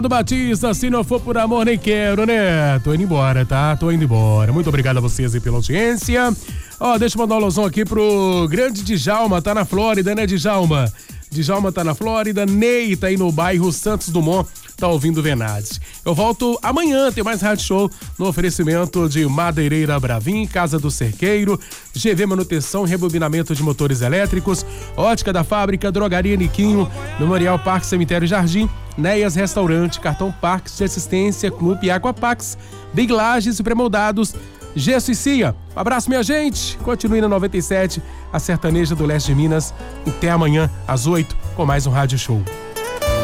Do Batista, se não for por amor nem quero, né? Tô indo embora, tá? Tô indo embora. Muito obrigado a vocês aí pela audiência. Ó, deixa eu mandar um alusão aqui pro grande Djalma, tá na Flórida, né, Djalma? Djalma tá na Flórida, Ney tá aí no bairro Santos Dumont, tá ouvindo Venades. Eu volto amanhã, tem mais rádio show no oferecimento de Madeireira Bravin, Casa do Cerqueiro, GV Manutenção e Rebobinamento de Motores Elétricos, Ótica da Fábrica, Drogaria Niquinho, Memorial Parque Cemitério Jardim, Neias Restaurante, Cartão Parques de Assistência, Clube Aquapax, Big Lages e Premoldados, Gesso e Cia. Um abraço, minha gente. Continue na 97, a sertaneja do leste de Minas. Até amanhã, às 8, com mais um Rádio Show.